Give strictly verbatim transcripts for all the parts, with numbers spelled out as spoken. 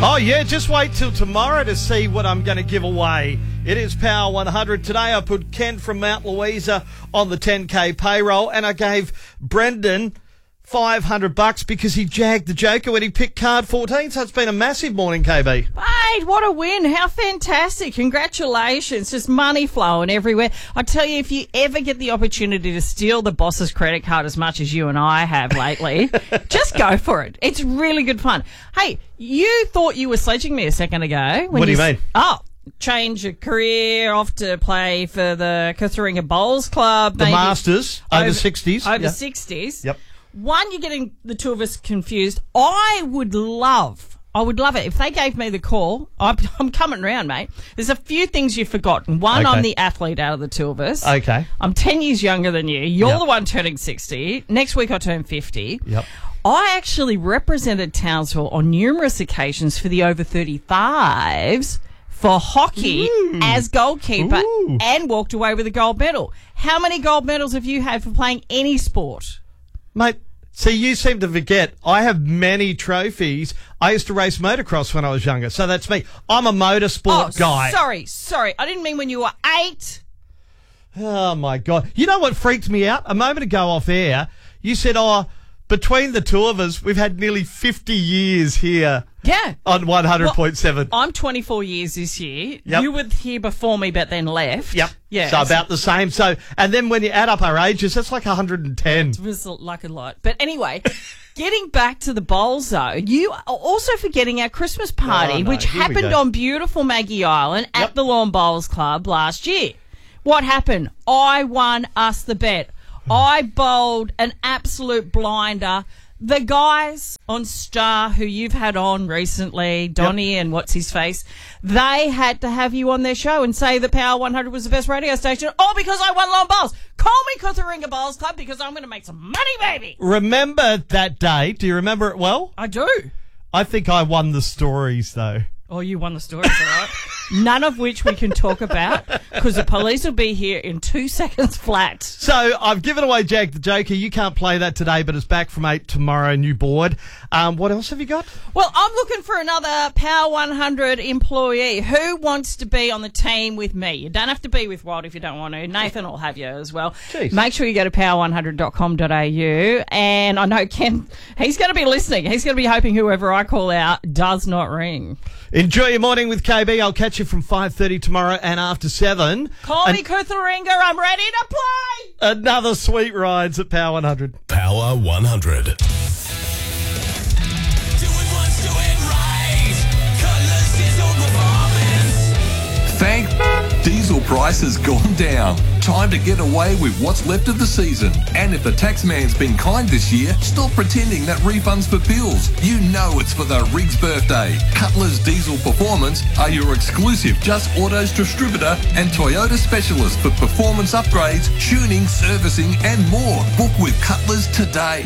Oh, yeah, just wait till tomorrow to see what I'm going to give away. It is Power one hundred. Today I put Ken from Mount Louisa on the ten K payroll, and I gave Brendan five hundred bucks because he jagged the Joker when he picked card fourteen, so it's been a massive morning, K B. Mate, what a win. How fantastic. Congratulations. Just money flowing everywhere. I tell you, if you ever get the opportunity to steal the boss's credit card as much as you and I have lately, just go for it. It's really good fun. Hey, you thought you were sledging me a second ago. When What do you s- mean? Oh, change your career, off to play for the Katharinga Bowls Club. The maybe Masters, over sixties. Over Yeah. sixties. Yep. One, you're getting the two of us confused. I would love, I would love it if they gave me the call. I'm, I'm coming round, mate. There's a few things you've forgotten. One, Okay. I'm the athlete out of the two of us. Okay. I'm ten years younger than you. You're Yep. the one turning sixty. Next week I turn fifty. Yep. I actually represented Townsville on numerous occasions for the over thirty-fives for hockey Ooh. as goalkeeper Ooh. and walked away with a gold medal. How many gold medals have you had for playing any sport? Mate, see, you seem to forget, I have many trophies. I used to race motocross when I was younger, so that's me. I'm a motorsport oh, guy. sorry, sorry. I didn't mean when you were eight. Oh, my God. You know what freaked me out? A moment ago off air, you said, oh, between the two of us, we've had nearly fifty years here Yeah. on one hundred point seven. Well, I'm twenty-four years this year. Yep. You were here before me, but then left. Yep. Yeah. So about the same. So, and then when you add up our ages, that's like one hundred ten. It was like a lot. But anyway, getting back to the bowls, though, you are also forgetting our Christmas party, Oh, no. which Here we happened go. on beautiful Maggie Island at Yep. the Lawn Bowls Club last year. What happened? I won us the bet. I bowled an absolute blinder. The guys on Star who you've had on recently, Donnie and what's his face, they had to have you on their show and say that Power one hundred was the best radio station. Oh, because I won Lawn Bowls. Call me Katharinga Bowls Club because I'm going to make some money, baby. Remember that day? Do you remember it well? I do. I think I won the stories, though. Oh, you won the stories, all right. None of which we can talk about because the police will be here in two seconds flat. So I've given away Jack the Joker. You can't play that today, but it's back from eight tomorrow, new board. Um, what else have you got? Well, I'm looking for another Power one hundred employee. Who wants to be on the team with me? You don't have to be with Walt if you don't want to. Nathan will have you as well. Jeez. Make sure you go to power one hundred dot com dot a u. And I know Ken, he's going to be listening. He's going to be hoping whoever I call out does not ring. Enjoy your morning with K B. I'll catch you from five thirty tomorrow and after seven. Call An- me Katharinga. I'm ready to play. Another sweet rides at Power one hundred. Power one hundred. Do it once, do it right. Colours Diesel Performance. Thank diesel price has gone down. Time to get away with what's left of the season. And if the tax man's been kind this year, stop pretending that refund's for pills. You know it's for the Riggs birthday. Cutler's Diesel Performance are your exclusive Just Autos distributor and Toyota specialist for performance upgrades, tuning, servicing and more. Book with Cutler's today.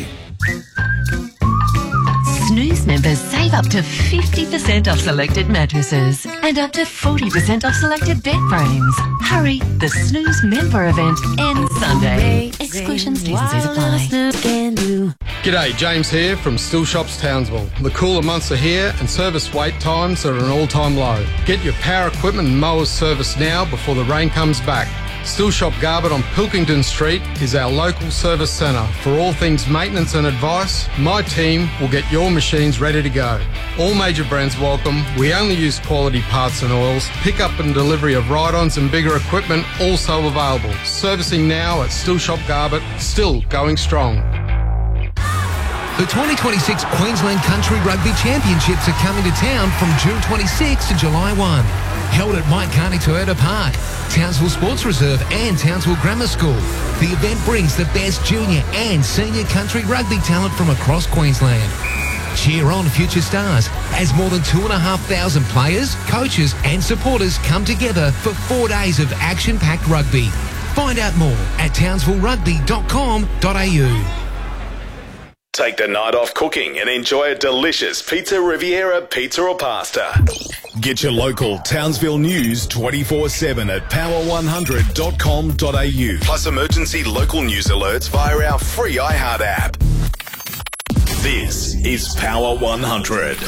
Snooze members save up to fifty percent off selected mattresses and up to forty percent off selected bed frames. Hurry, the Snooze member event ends Sunday. Exclusions, T's and C's apply. G'day, James here from Still Shops Townsville. The cooler months are here and service wait times are at an all-time low. Get your power equipment and mowers serviced now before the rain comes back. Still Shop Garbutt on Pilkington Street is our local service centre. For all things maintenance and advice, my team will get your machines ready to go. All major brands welcome. We only use quality parts and oils. Pick up and delivery of ride-ons and bigger equipment also available. Servicing now at Still Shop Garbutt, still going strong. The twenty twenty-six Queensland Country Rugby Championships are coming to town from June twenty-sixth to July first. Held at Mike Carney Toyota Park, Townsville Sports Reserve and Townsville Grammar School. The event brings the best junior and senior country rugby talent from across Queensland. Cheer on future stars as more than two and a half thousand players, coaches and supporters come together for four days of action-packed rugby. Find out more at townsville rugby dot com dot a u. Take the night off cooking and enjoy a delicious Pizza Riviera pizza or pasta. Get your local Townsville news twenty-four seven at power one hundred dot com dot a u. Plus emergency local news alerts via our free iHeart app. This is Power one hundred.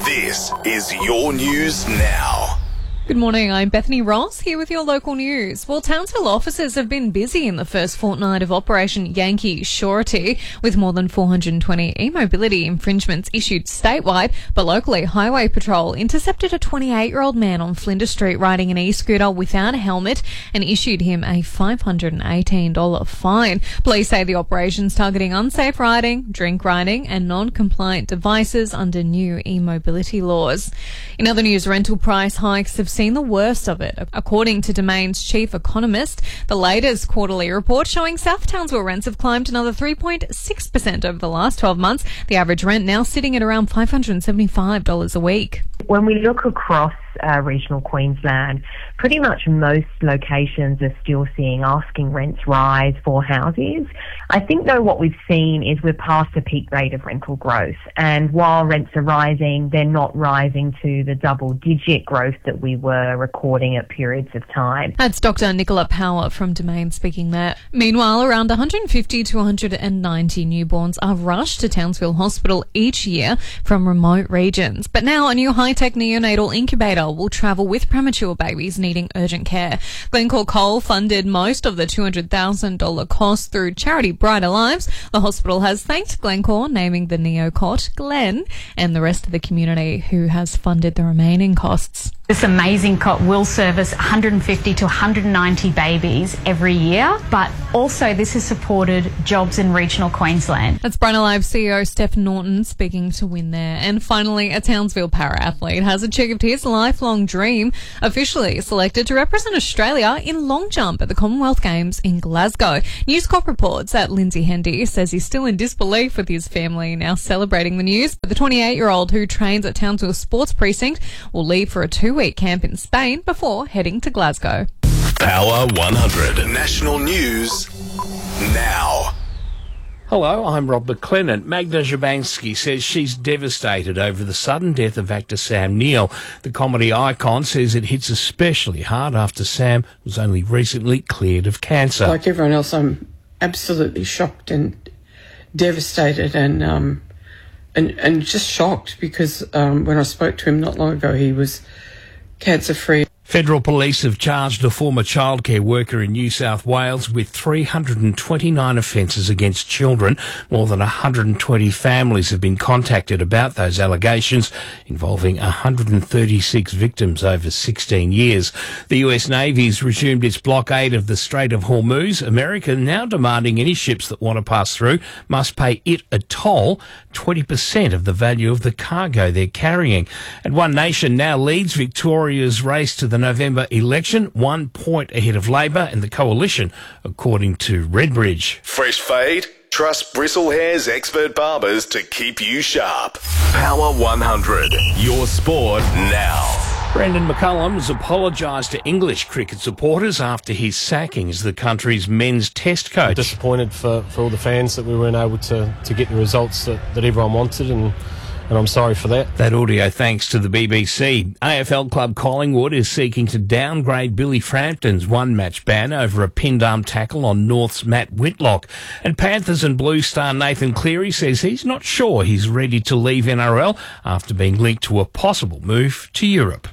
This is your news now. Good morning, I'm Bethany Ross here with your local news. Well, Townsville officers have been busy in the first fortnight of Operation Yankee Surety, with more than four hundred twenty e-mobility infringements issued statewide, but locally Highway Patrol intercepted a twenty-eight-year-old man on Flinders Street riding an e-scooter without a helmet and issued him a five hundred eighteen dollars fine. Police say the operation's targeting unsafe riding, drink riding and non-compliant devices under new e-mobility laws. In other news, rental price hikes have seen the worst of it. According to Domain's chief economist, the latest quarterly report showing South Townsville rents have climbed another three point six percent over the last twelve months. The average rent now sitting at around five hundred seventy-five dollars a week. When we look across uh, regional Queensland, pretty much most locations are still seeing asking rents rise for houses. I think, though, what we've seen is we're past the peak rate of rental growth. And while rents are rising, they're not rising to the double-digit growth that we were recording at periods of time. That's Doctor Nicola Power from Domain speaking there. Meanwhile, around one hundred fifty to one hundred ninety newborns are rushed to Townsville Hospital each year from remote regions. But now a new high-tech neonatal incubator will travel with premature babies needing urgent care. Glencore Coal funded most of the two hundred thousand dollars cost through charity Brighter Lives. The hospital has thanked Glencore, naming the neocot Glenn, and the rest of the community who has funded the remaining costs. This amazing cot will service one hundred fifty to one hundred ninety babies every year, but also this has supported jobs in regional Queensland. That's Brighter Lives C E O Steph Norton speaking to Win there. And finally, a Townsville para-athlete has achieved his lifelong dream, officially selected to represent Australia in long jump at the Commonwealth Games in Glasgow. News Corp reports that Lindsay Hendy says he's still in disbelief with his family now celebrating the news. But the twenty-eight-year-old who trains at Townsville Sports Precinct will leave for a two-week camp in Spain before heading to Glasgow. Power one hundred National News now. Hello, I'm Rob McLennan. Magda Szubanski says she's devastated over the sudden death of actor Sam Neill. The comedy icon says it hits especially hard after Sam was only recently cleared of cancer. Like everyone else, I'm absolutely shocked and devastated and um, and, and just shocked because um, when I spoke to him not long ago, he was cancer-free. Federal police have charged a former childcare worker in New South Wales with three hundred twenty-nine offences against children. More than one hundred twenty families have been contacted about those allegations, involving one hundred thirty-six victims over sixteen years. The U S Navy's resumed its blockade of the Strait of Hormuz. America now demanding any ships that want to pass through must pay it a toll, twenty percent of the value of the cargo they're carrying. And One Nation now leads Victoria's race to the November election, one point ahead of Labor and the Coalition, according to Redbridge. Fresh fade? Trust Bristle Hair's expert barbers to keep you sharp. Power one hundred, your sport now. Brendan McCullum has apologised to English cricket supporters after his sacking as the country's men's test coach. Disappointed for, for all the fans that we weren't able to, to get the results that, that everyone wanted, and And I'm sorry for that. That audio thanks to the B B C. A F L club Collingwood is seeking to downgrade Billy Frampton's one-match ban over a pinned arm tackle on North's Matt Whitlock. And Panthers and Blue star Nathan Cleary says he's not sure he's ready to leave N R L after being linked to a possible move to Europe.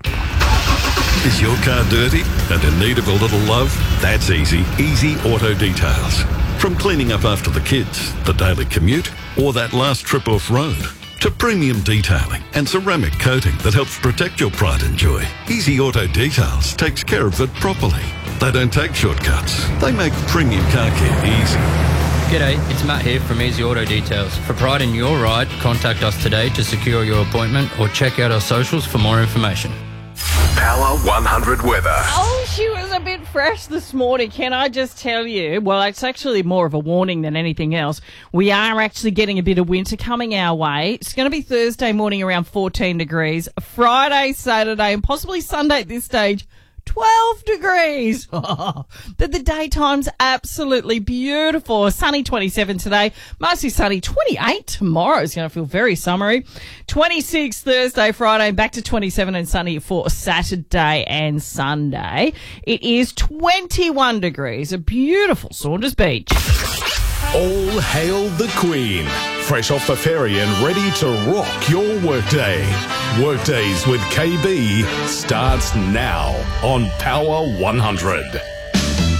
Is your car dirty and in need of a little love? That's easy. Easy Auto Details. From cleaning up after the kids, the daily commute, or that last trip off-road, to premium detailing and ceramic coating that helps protect your pride and joy. Easy Auto Details takes care of it properly. They don't take shortcuts. They make premium car care easy. G'day, it's Matt here from Easy Auto Details. For pride in your ride, contact us today to secure your appointment or check out our socials for more information. Power one hundred weather. Oh, she was a bit fresh this morning, can I just tell you? Well, it's actually more of a warning than anything else. We are actually getting a bit of winter coming our way. It's going to be Thursday morning around fourteen degrees. Friday, Saturday, and possibly Sunday at this stage, twelve degrees. But the daytime's absolutely beautiful. Sunny twenty-seven today, mostly sunny twenty-eight tomorrow. It's going to feel very summery. twenty-six Thursday, Friday, back to twenty-seven and sunny for Saturday and Sunday. It is twenty-one degrees, a beautiful Saunders Beach. All hail the Queen. Fresh off the ferry and ready to rock your workday. Workdays with K B starts now on Power one hundred.